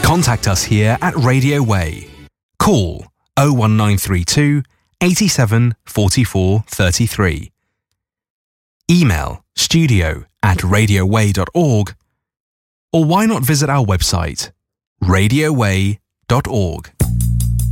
Contact us here at Radio Way. Call 01932 87 44 33. Email studio@radioway.org, or why not visit our website, radioway.org.